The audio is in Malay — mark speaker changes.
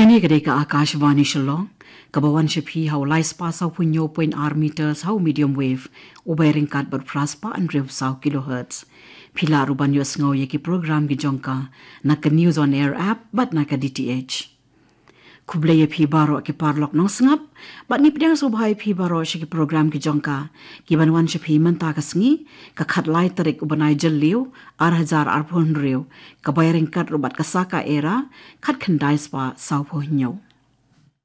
Speaker 1: Kini kedeka Akashvani Shillong, kabawan shipi hau lais pa sau punyo point R meters hau medium wave, ubairing kat berpraspa and rev sau kilohertz. Pila ruban yos ngau yeki program gijongka, naka news on air app, but naka DTH. Kublaya pi baro ke parlok nong sengap, bat ni pedang subhai pi baro shiki program gijongka, kiban wan shipi menta kasengi, kakat lai tarik ubanai jeliu, arhajar arpun riu, kabayring kat rubat kasaka era, kat kendai spa sau puhnyo.